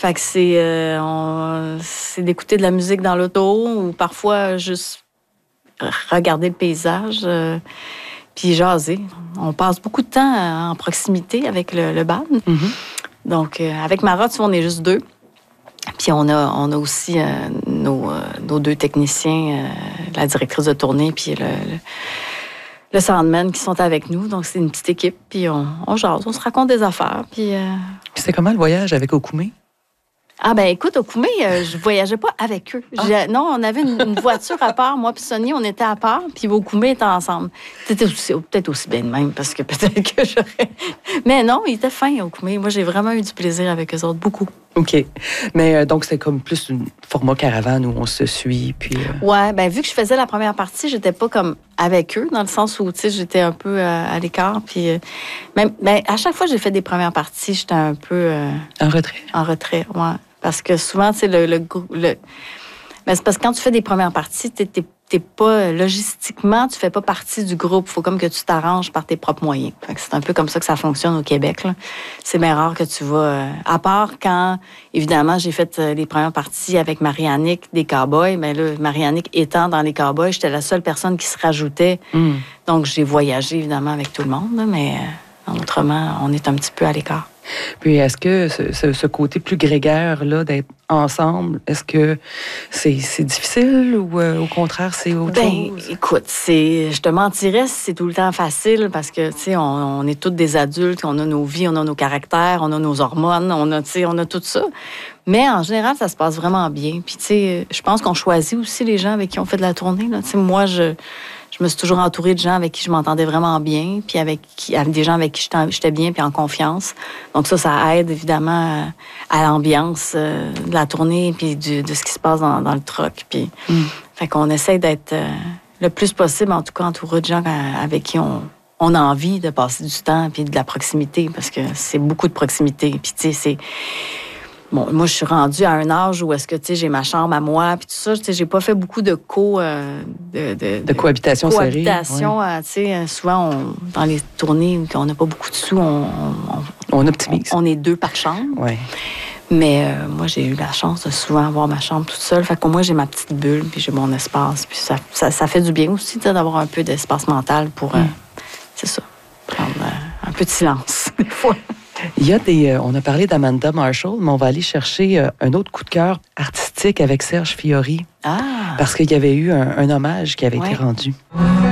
Fait que c'est d'écouter de la musique dans l'auto ou parfois juste regarder le paysage puis jaser. On passe beaucoup de temps en proximité avec le band. Mm-hmm. Donc, avec Mara, tu vois, on est juste 2. Puis on a aussi nos 2 techniciens, la directrice de tournée puis le soundman qui sont avec nous. Donc, c'est une petite équipe. Puis on jase, on se raconte des affaires. Puis c'est comment le voyage avec Okoumé? Ah ben écoute, Okoumé, je voyageais pas avec eux. Non, on avait une voiture à part. Moi puis Sonny, on était à part. Puis Okoumé était ensemble. C'était peut-être aussi bien de même, parce que peut-être que j'aurais... Mais non, il était fin, Okoumé. Moi, j'ai vraiment eu du plaisir avec eux autres, beaucoup. OK. Mais donc, c'est comme plus un format caravane où on se suit, puis... Ouais, ben vu que je faisais la première partie, j'étais pas comme avec eux, dans le sens où, tu sais, j'étais un peu à l'écart. Puis même à chaque fois que j'ai fait des premières parties, j'étais un peu... En retrait? En retrait, ouais. Parce que souvent, tu sais, mais c'est parce que quand tu fais des premières parties, t'es pas... Logistiquement, tu fais pas partie du groupe. Il faut comme que tu t'arranges par tes propres moyens. Fait que c'est un peu comme ça que ça fonctionne au Québec, là. C'est bien rare que tu vas... à part quand, évidemment, j'ai fait les premières parties avec Marie-Annick des Cowboys. Mais là, Marie-Annick étant dans les Cowboys, j'étais la seule personne qui se rajoutait. Donc, j'ai voyagé, évidemment, avec tout le monde, là, mais autrement, on est un petit peu à l'écart. Puis est-ce que ce côté plus grégaire là d'être ensemble, est-ce que c'est difficile ou au contraire c'est autre chose? Écoute, je te mentirais si c'est tout le temps facile parce que tu sais on est tous des adultes, on a nos vies, on a nos caractères, on a nos hormones, on a tout ça. Mais en général, ça se passe vraiment bien. Puis tu sais, je pense qu'on choisit aussi les gens avec qui on fait de la tournée là. Tu sais, moi je me suis toujours entourée de gens avec qui je m'entendais vraiment bien, puis avec des gens avec qui j'étais bien, puis en confiance. Donc ça aide évidemment à l'ambiance de la tournée, puis de ce qui se passe dans le truck. Puis, fait qu'on essaie d'être le plus possible, en tout cas, entouré de gens avec qui on a envie de passer du temps, puis de la proximité, parce que c'est beaucoup de proximité. Puis tu sais, c'est... Bon, moi, je suis rendue à un âge où est-ce que, tu sais, j'ai ma chambre à moi, puis tout ça. Tu sais, j'ai pas fait beaucoup de cohabitation serrée. Cohabitation, tu sais, souvent, dans les tournées où on n'a pas beaucoup de sous, on optimise. On est 2 par chambre. Oui. Mais moi, j'ai eu la chance de souvent avoir ma chambre toute seule. Fait que moi, j'ai ma petite bulle, puis j'ai mon espace. Puis ça fait du bien aussi, tu sais, d'avoir un peu d'espace mental pour, c'est ça, prendre un peu de silence, des fois. Il y a on a parlé d'Amanda Marshall, mais on va aller chercher un autre coup de cœur artistique avec Serge Fiori. Ah! Parce qu'il y avait eu un hommage qui avait été rendu.